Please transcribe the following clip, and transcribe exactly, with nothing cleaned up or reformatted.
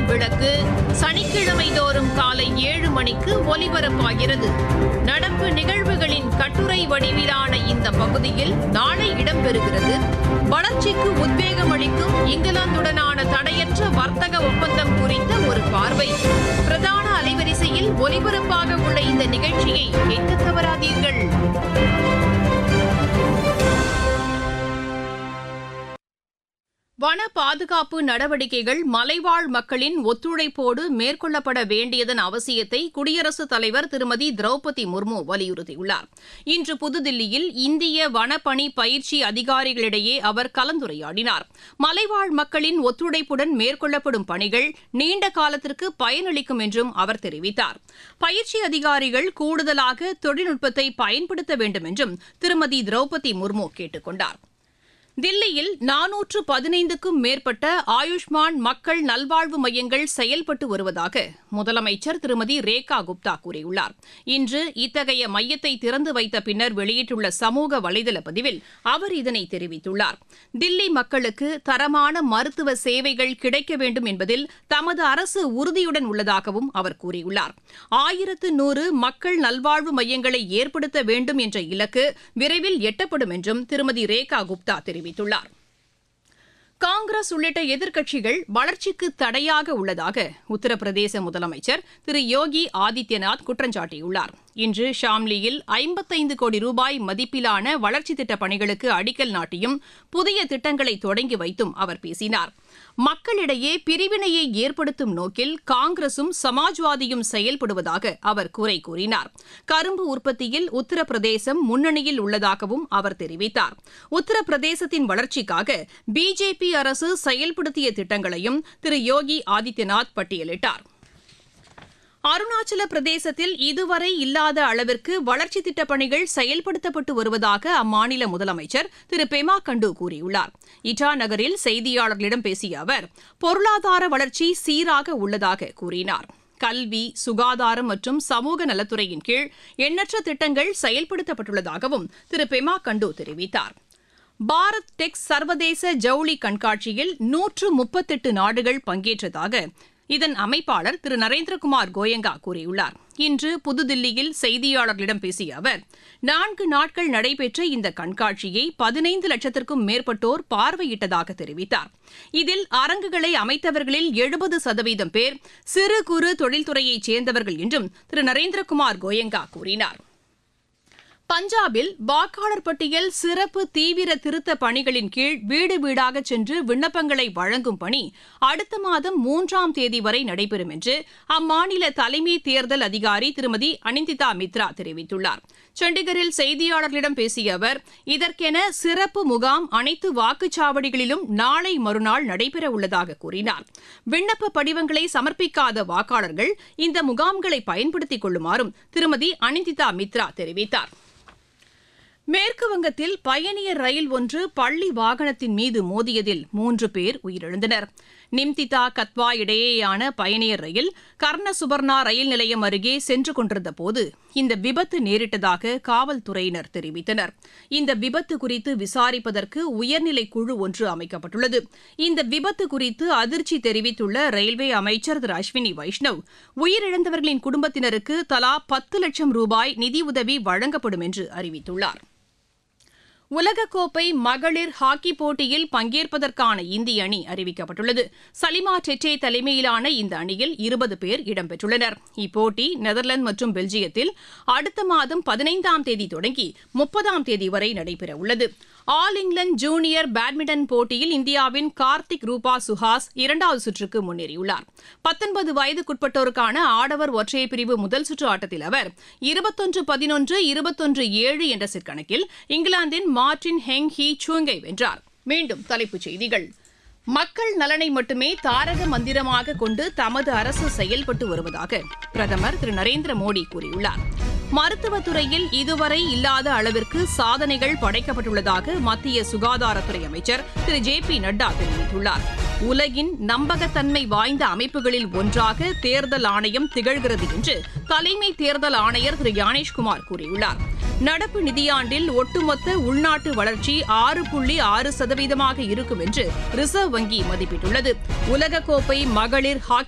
விளக்கு சனிக்கிழமை தோறும் காலை ஏழு மணிக்கு ஒலிபரப்பாகிறது. நடப்பு நிகழ்வுகளின் கட்டுரை வடிவிலான இந்த பகுதியில் நாளை இடம்பெறுகிறது. வளர்ச்சிக்கு உத்வேகம் அளிக்கும் இங்கிலாந்துடனான தடையற்ற வர்த்தக ஒப்பந்தம் குறித்த ஒரு பார்வை. பிரதான அலைவரிசையில் ஒலிபரப்பாக உள்ள இந்த நிகழ்ச்சியை கேட்க தவறாதீர்கள். வன பாதுகாப்பு நடவடிக்கைகள் மலைவாழ் மக்களின் ஒத்துழைப்போடு மேற்கொள்ளப்பட வேண்டியதன் அவசியத்தை குடியரசுத் தலைவர் திருமதி திரௌபதி முர்மு வலியுறுத்தியுள்ளார். இன்று புதுதில்லியில் இந்திய வனப்பணி பயிற்சி அதிகாரிகளிடையே அவர் கலந்துரையாடினார். மலைவாழ் மக்களின் ஒத்துழைப்புடன் மேற்கொள்ளப்படும் பணிகள் நீண்ட காலத்திற்கு பயனளிக்கும் என்றும் அவர் தெரிவித்தார். பயிற்சி அதிகாரிகள் கூடுதலாக தொழில்நுட்பத்தை பயன்படுத்த வேண்டும் என்றும் திருமதி திரௌபதி முர்மு கேட்டுக் கொண்டார். தில்லியில் நானூற்று பதினைந்துக்கும் மேற்பட்ட ஆயுஷ்மான் மக்கள் நல்வாழ்வு மையங்கள் செயல்பட்டு வருவதாக முதலமைச்சர் திருமதி ரேகா குப்தா கூறியுள்ளார். இன்று இத்தகைய மையத்தை திறந்து வைத்த பின்னர் வெளியிட்டுள்ள சமூக வலைதள பதிவில் அவர் இதனை தெரிவித்துள்ளார். தில்லி மக்களுக்கு தரமான மருத்துவ சேவைகள் கிடைக்க வேண்டும் என்பதில் தமது அரசு உறுதியுடன் உள்ளதாகவும் அவர் கூறியுள்ளார். ஆயிரத்து நூறு மக்கள் நல்வாழ்வு மையங்களை ஏற்படுத்த வேண்டும் என்ற இலக்கு விரைவில் எட்டப்படும் என்றும் திருமதி ரேகா குப்தா தெரிவித்தார். காங்கிரஸ் உள்ளிட்ட எதிர்க்கட்சிகள் வளர்ச்சிக்கு தடையாக உள்ளதாக உத்தரப்பிரதேச முதலமைச்சர் திரு யோகி ஆதித்யநாத் குற்றம் சாட்டியுள்ளார். இன்று ஷாம்லியில் ஐம்பத்தைந்து கோடி ரூபாய் மதிப்பிலான வளர்ச்சித் திட்டப் பணிகளுக்கு அடிக்கல் நாட்டியும் புதிய திட்டங்களை தொடங்கி வைத்தும் அவர் பேசினார். மக்களிடையே பிரிவினையை ஏற்படுத்தும் நோக்கில் காங்கிரசும் சமாஜ்வாதியும் செயல்படுவதாக அவர் குறை கூறினார். கரும்பு உற்பத்தியில் உத்தரப்பிரதேசம் முன்னணியில் உள்ளதாகவும் அவர் தெரிவித்தார். உத்தரப்பிரதேசத்தின் வளர்ச்சிக்காக பிஜேபி அரசு செயல்படுத்திய திட்டங்களையும் திரு யோகி ஆதித்யநாத் பட்டியலிட்டார். அருணாச்சல பிரதேசத்தில் இதுவரை இல்லாத அளவிற்கு வளர்ச்சித் திட்டப் பணிகள் செயல்படுத்தப்பட்டு வருவதாக அம்மாநில முதலமைச்சர் திரு பெமா கண்டு கூறியுள்ளார். இட்டா நகரில் செய்தியாளர்களிடம் பேசிய அவர் பொருளாதார வளர்ச்சி சீராக உள்ளதாக கூறினார். கல்வி, சுகாதாரம் மற்றும் சமூக நலத்துறையின் கீழ் எண்ணற்ற திட்டங்கள் செயல்படுத்தப்பட்டுள்ளதாகவும் திரு பெமா கண்டு தெரிவித்தார். பாரத் டெக்ஸ் சர்வதேச ஜவுளி கண்காட்சியில் நூற்று முப்பத்தெட்டு நாடுகள் பங்கேற்றதாக இதன் அமைப்பாளர் திரு நரேந்திரகுமார் கோயங்கா கூறியுள்ளார். இன்று புதுதில்லியில் செய்தியாளர்களிடம் பேசிய அவர் நான்கு நாட்கள் நடைபெற்ற இந்த கண்காட்சியை பதினைந்து லட்சத்திற்கும் மேற்பட்டோர் பார்வையிட்டதாக தெரிவித்தார். இதில் அரங்குகளை அமைத்தவர்களில் எழுபது சதவீதம் பேர் சிறு குறு தொழில்துறையைச் சேர்ந்தவர்கள் என்றும் திரு நரேந்திரகுமார் கோயங்கா கூறினார். பஞ்சாபில் வாக்காளர் பட்டியல் சிறப்பு தீவிர திருத்த பணிகளின் கீழ் வீடு வீடாக சென்று விண்ணப்பங்களை வழங்கும் பணி அடுத்த மாதம் மூன்றாம் தேதி வரை நடைபெறும் என்று அம்மாநில தலைமை தேர்தல் அதிகாரி திருமதி அனிந்திதா மித்ரா தெரிவித்துள்ளார். சண்டிகரில் செய்தியாளர்களிடம் பேசிய அவர் இதற்கென சிறப்பு முகாம் அனைத்து வாக்குச்சாவடிகளிலும் நாளை மறுநாள் நடைபெற உள்ளதாக கூறினார். விண்ணப்ப படிவங்களை சமர்ப்பிக்காத வாக்காளர்கள் இந்த முகாம்களை பயன்படுத்திக் கொள்ளுமாறும் திருமதி அனிந்திதா மித்ரா தெரிவித்தார். மேற்குவங்கத்தில் பயணியர் ரயில் ஒன்று பள்ளி வாகனத்தின் மீது மோதியதில் மூன்று பேர் உயிரிழந்தனர். நிம்திதா கத்வா இடையேயான பயணியர் ரயில் கர்ணசுபர்ணா ரயில் நிலையம் அருகே சென்று கொண்டிருந்த போது இந்த விபத்து நேரிட்டதாக காவல்துறையினர் தெரிவித்தனர். இந்த விபத்து குறித்து விசாரிப்பதற்கு உயர்நிலை குழு ஒன்று அமைக்கப்பட்டுள்ளது. இந்த விபத்து குறித்து அதிர்ச்சி தெரிவித்துள்ள ரயில்வே அமைச்சர் திரு அஸ்வினி வைஷ்ணவ் உயிரிழந்தவர்களின் குடும்பத்தினருக்கு தலா பத்து லட்சம் ரூபாய் நிதியுதவி வழங்கப்படும் என்று அறிவித்துள்ளார். உலகக்கோப்பை மகளிர் ஹாக்கி போட்டியில் பங்கேற்பதற்கான இந்திய அணி அறிவிக்கப்பட்டுள்ளது. சலிமா டெட்டே தலைமையிலான இந்த அணியில் இருபது பேர் இடம்பெற்றுள்ளனர். இப்போட்டி நெதர்லாந்து மற்றும் பெல்ஜியத்தில் அடுத்த மாதம் பதினைந்தாம் தேதி தொடங்கி முப்பதாம் தேதி வரை நடைபெறவுள்ளது. ஆல் இங்கிலாந்து ஜூனியர் பேட்மிண்டன் போட்டியில் இந்தியாவின் கார்த்திக் ரூபா சுஹாஸ் இரண்டாவது சுற்றுக்கு முன்னேறியுள்ளார். பத்தொன்பது வயதுக்குட்பட்டோருக்கான ஆடவர் ஒற்றையர் பிரிவு முதல் சுற்று ஆட்டத்தில் அவர் இருபத்தொன்று பதினொன்று இருபத்தொன்று ஏழு என்ற செட் கணக்கில் இங்கிலாந்தின் மார்டின் ஹெங் ஹி சூங்கை வென்றார். மீண்டும் தலைப்புச் செய்திகள். மக்கள் நலனை மட்டுமே தாரக மந்திரமாக கொண்டு தமது அரசு செயல்பட்டு வருவதாக பிரதமர் திரு நரேந்திர மோடி கூறியுள்ளார். மருத்துவத்துறையில் இதுவரை இல்லாத அளவிற்கு சாதனைகள் படைக்கப்பட்டுள்ளதாக மத்திய சுகாதாரத்துறை அமைச்சர் திரு ஜே பி நட்டா தெரிவித்துள்ளார். உலகின் நம்பகத்தன்மை வாய்ந்த அமைப்புகளில் ஒன்றாக தேர்தல் ஆணையம் திகழ்கிறது என்று தலைமை தேர்தல் ஆணையர் திரு ஞானேஷ்குமார் கூறியுள்ளார். நடப்பு நிதியாண்டில் ஒட்டுமொத்த உள்நாட்டு வளர்ச்சி ஆறு புள்ளி ஆறு சதவீதமாக இருக்கும் என்று ரிசர்வ் வங்கி மதிப்பிட்டுள்ளது. உலகக்கோப்பை மகளிர் ஹாக்கி